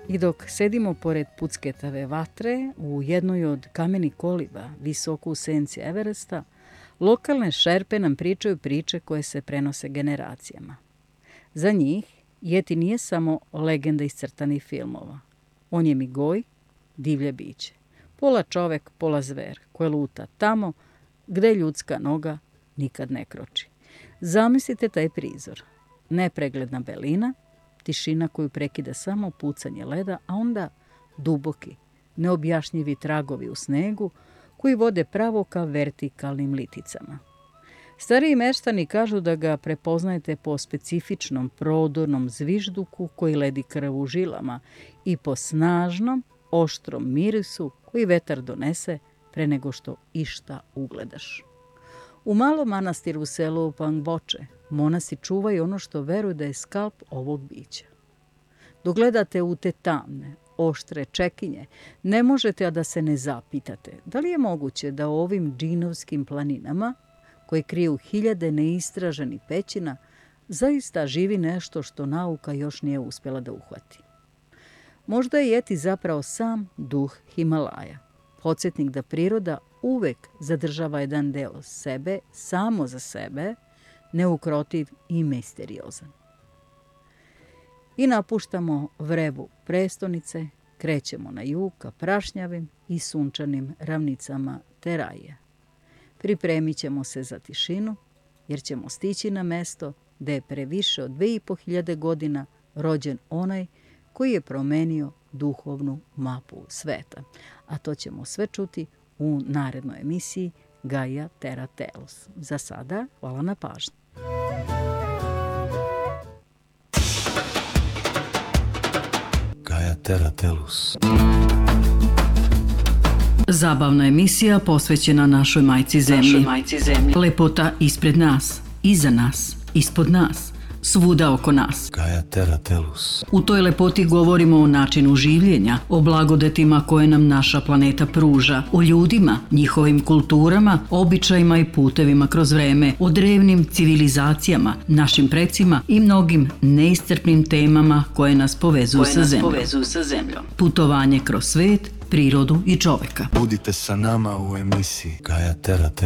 I dok sedimo pored pucketave vatre u jednoj od kamenih koliba visoko u senci Everesta, lokalne šerpe nam pričaju priče koje se prenose generacijama. Za njih Jeti nije samo legenda iz crtanih filmova. On je migoj, divlje biće. Pola čovek, pola zver, koje luta tamo gde ljudska noga nikad ne kroči. Zamislite taj prizor. Nepregledna belina, tišina koju prekida samo pucanje leda, a onda duboki, neobjašnjivi tragovi u snegu koji vode pravo ka vertikalnim liticama. Stariji meštani kažu da ga prepoznajete po specifičnom prodornom zvižduku koji ledi krv u žilama i po snažnom, oštrom mirisu koji vetar donese pre nego što išta ugledaš. U malom manastiru u selu Pangboče monasi čuvaju ono što veruju da je skalp ovog bića. Dok gledate u te tamne, oštre čekinje, ne možete a da se ne zapitate da li je moguće da u ovim džinovskim planinama, koje kriju hiljade neistraženih pećina, zaista živi nešto što nauka još nije uspjela da uhvati. Možda je Jeti zapravo sam duh Himalaja, podsjetnik da priroda uvek zadržava jedan deo sebe, samo za sebe, neukrotiv i misteriozan. I napuštamo vrevu prestonice, krećemo na jug ka prašnjavim i sunčanim ravnicama Teraje. Pripremit ćemo se za tišinu, jer ćemo stići na mesto gde je pre više od 2500 godina rođen onaj koji je promenio duhovnu mapu sveta. A to ćemo sve čuti u narednoj emisiji Gaia Terra Tellus. Za sada, hvala na pažnji. Gaia Terra Tellus. Zabavna emisija posvećena našoj majci zemlji. Lepota ispred nas, iza nas, ispod nas, svuda oko nas. Gaia Terra Tellus. U toj lepoti govorimo o načinu življenja, o blagodetima koje nam naša planeta pruža, o ljudima, njihovim kulturama, običajima i putevima kroz vreme, o drevnim civilizacijama, našim precima i mnogim neiscrpnim temama koje nas povezuju sa zemljom. Putovanje kroz svet, prirodu i čoveka. Budite sa nama u emisiji Gaia Terra Tellus.